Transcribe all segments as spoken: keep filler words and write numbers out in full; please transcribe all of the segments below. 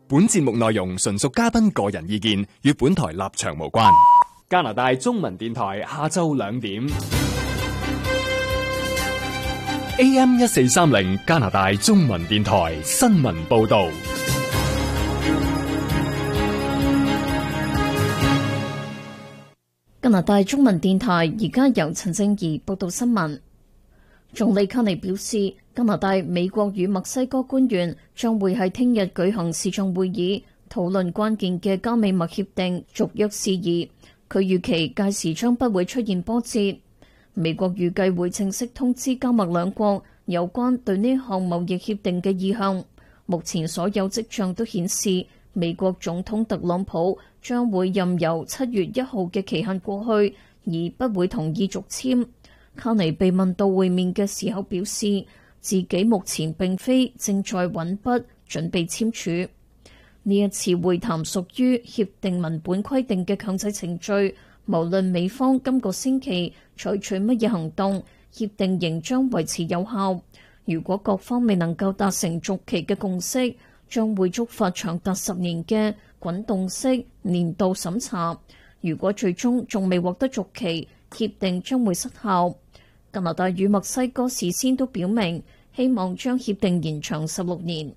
本節目內容純屬嘉賓個人意見，與本台立場無關。加拿大中文電台下晝兩點 A M 一四三零加拿大中文電台新聞報道。 加拿大中文電台而家由陳正儀報道新聞。總理卡尼表示，加拿大、美國與墨西哥官員將會喺聽日舉行視像會議，討論關鍵嘅加美墨協定續約事宜。佢預期屆時將不會出現波折。美國預計會正式通知加墨兩國有關對呢項貿易協定嘅意向。目前所有跡象都顯示，美國總統特朗普將會任由七月一號嘅期限過去，而不會同意續簽。卡尼被問到會面嘅時候，表示自己目前並非正在揾筆準備簽署。呢一次會談屬於協定文本規定嘅強制程序，無論美方今個星期採取乜嘢行動，協定仍將維持有效。如果各方未能夠達成續期嘅共識，將會觸發長達十年嘅滾動式年度審查。如果最終仲未獲得續期，協定將會失效。加拿大與墨西哥事先都表明希望將協定延長十六年。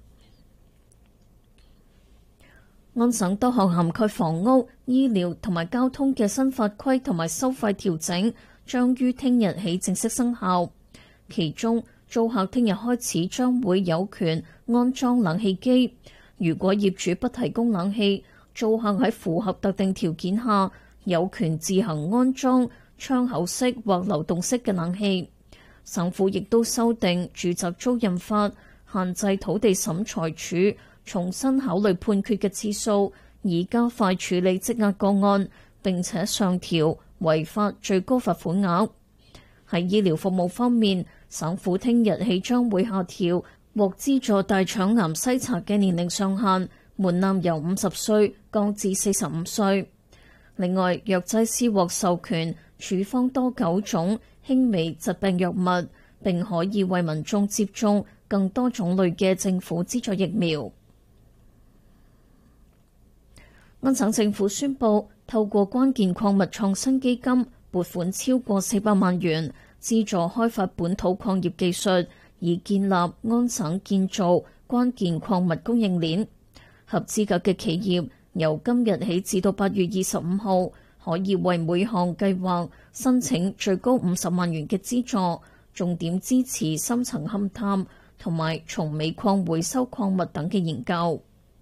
安省多項涵蓋房屋、醫療同埋交通嘅新法規同埋收費調整將於聽日起正式生效。其中，租客聽日開始將會有權安裝冷氣機。如果業主不提供冷氣，租客喺符合特定條件下有權自行安裝窗口式或流動式嘅冷氣。省府亦都修訂住宅租賃法，限制土地審裁處重新考慮判決嘅次數，以加快處理積壓個案，並且上調違法最高罰款額。喺醫療服務方面，省府聽日起將會下調獲資助大腸癌篩查嘅年齡上限，門檻由五十歲降至四十五歲。另外，藥劑師獲授權處方多九種輕微疾病藥物，並可以為民眾接種更多種類嘅政府資助疫苗。安省政府宣布透過關鍵礦物創新基金撥款超過四百萬元，資助開發本土礦業技術，以建立安省建造關鍵礦物供應鏈。合資格嘅企業由今日起至到八月二十五號，可以為每項計劃申請最高五十萬元嘅資助，重點支持深層勘探同埋從煤礦回收礦物等嘅研究。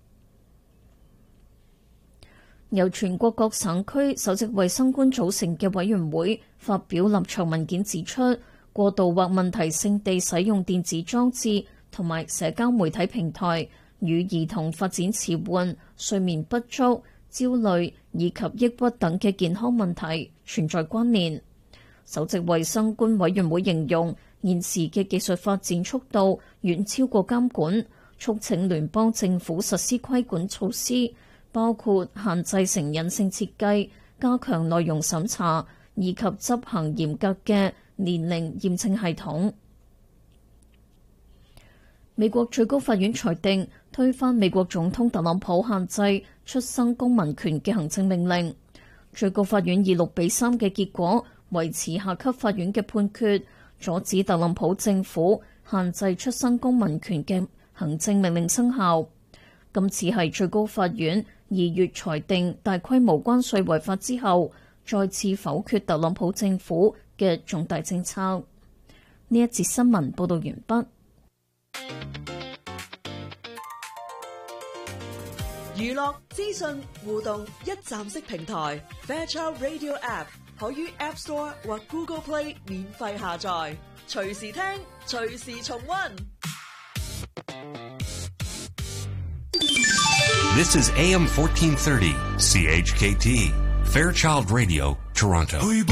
由全國各省區首席衛生官組成嘅委員會發表立場文件指出，過度或問題性地使用電子裝置同埋社交媒體平台，與兒童發展遲緩、睡眠不足、焦慮以及抑鬱等嘅健康問題存在關聯。首席衛生官委員會形容現時嘅技術發展速度遠超過監管，促請聯邦政府實施規管措施，包括限制成癮性設計、加強內容審查以及執行嚴格嘅年齡驗證系統。美國最高法院裁定推翻美國總統特朗普限制出生公民權嘅行政命令。最高法院以六比三嘅結果維持下級法院嘅判決，阻止特朗普政府限制出生公民權嘅行政命令生效。今次係最高法院二月裁定大規模關稅違法之後，再次否決特朗普政府嘅重大政策。呢一節新聞報道完畢。 娛樂資訊互動一站式平台 Fairchild Radio App 可於 App Store 或 Google Play 免費下載，隨時聽，隨時重溫。 This is A M fourteen thirty C H K T Fairchild Radio Toronto。